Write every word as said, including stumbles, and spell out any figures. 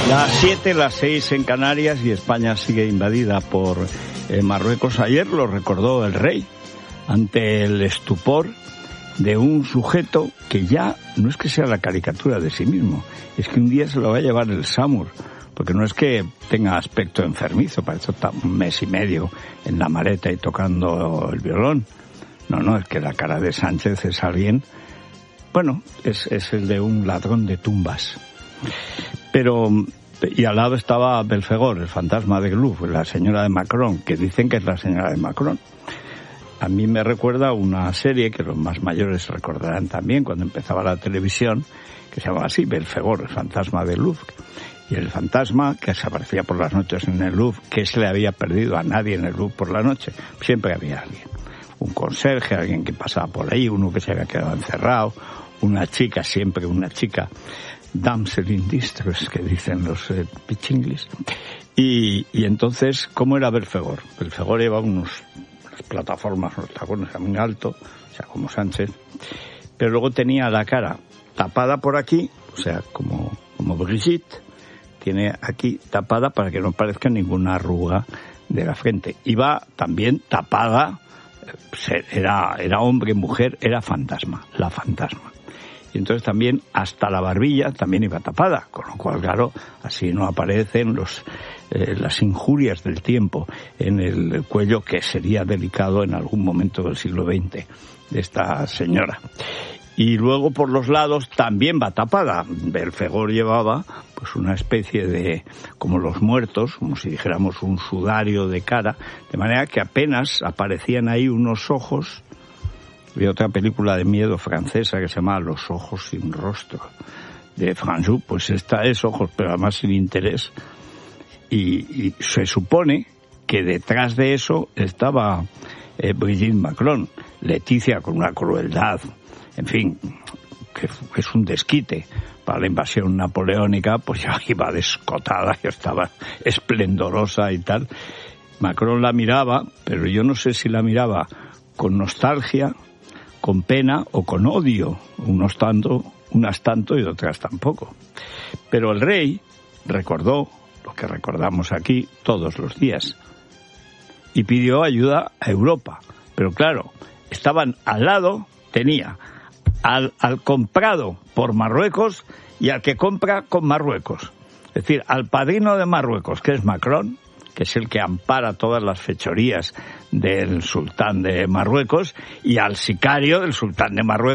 Las siete, las seis en Canarias y España sigue invadida por eh, Marruecos. Ayer lo recordó el rey ante el estupor de un sujeto que ya no es que sea la caricatura de sí mismo, es que un día se lo va a llevar el SAMUR, porque no es que tenga aspecto enfermizo, para eso está un mes y medio en la maleta y tocando el violón. No, no, es que la cara de Sánchez es alguien, bueno, es, es el de un ladrón de tumbas. Pero, y al lado estaba Belfegor, el fantasma de Louvre, la señora de Macron, que dicen que es la señora de Macron. A mí me recuerda una serie que los más mayores recordarán también cuando empezaba la televisión, que se llamaba así, Belfegor, el fantasma de Louvre. Y el fantasma que se aparecía por las noches en el Louvre, que se le había perdido a nadie en el Louvre por la noche, siempre había alguien. Un conserje, alguien que pasaba por ahí, uno que se había quedado encerrado, una chica, siempre una chica, damsel in distress, que dicen los eh, pichinglis. Y, y entonces, ¿cómo era Belfegor? Belfegor llevaba unos, unas plataformas, unos tacones muy altos, o sea, como Sánchez, pero luego tenía la cara tapada por aquí, o sea, como, como Brigitte, tiene aquí tapada para que no parezca ninguna arruga de la frente. Iba también tapada, era, era hombre, mujer, era fantasma, la fantasma. Y entonces también hasta la barbilla también iba tapada, con lo cual, claro, así no aparecen los, eh, las injurias del tiempo en el cuello, que sería delicado en algún momento del siglo veinte de esta señora. Y luego por los lados también va tapada. Belfegor llevaba pues una especie de, como los muertos, como si dijéramos un sudario de cara, de manera que apenas aparecían ahí unos ojos. Había otra película de miedo francesa que se llama Los ojos sin rostro, de Franjou, pues esta es ojos, pero además sin interés. Y, y se supone que detrás de eso estaba eh, Brigitte Macron, Leticia con una crueldad, en fin, que es un desquite. Para la invasión napoleónica, pues ya iba descotada, ya estaba esplendorosa y tal. Macron la miraba, pero yo no sé si la miraba con nostalgia, con pena o con odio, unos tanto, unas tanto y otras tampoco. Pero el rey recordó lo que recordamos aquí todos los días y pidió ayuda a Europa. Pero claro, estaban al lado, tenía al, al comprado por Marruecos y al que compra con Marruecos. Es decir, al padrino de Marruecos, que es Macron, que es el que ampara todas las fechorías del sultán de Marruecos, y al sicario del sultán de Marruecos,